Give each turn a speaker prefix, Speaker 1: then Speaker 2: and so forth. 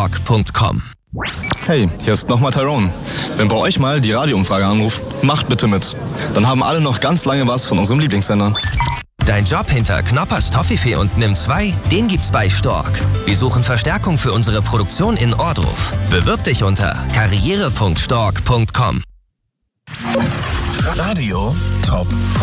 Speaker 1: www.stork.com.
Speaker 2: Hey, hier ist nochmal Tyrone. Wenn bei euch mal die Radioumfrage anruft, macht bitte mit. Dann haben alle noch ganz lange was von unserem Lieblingssender.
Speaker 1: Dein Job hinter Knoppers Toffifee und Nimm 2, den gibt's bei Stork. Wir suchen Verstärkung für unsere Produktion in Ohrdruf. Bewirb dich unter karriere.stork.com.
Speaker 3: Radio Top 5.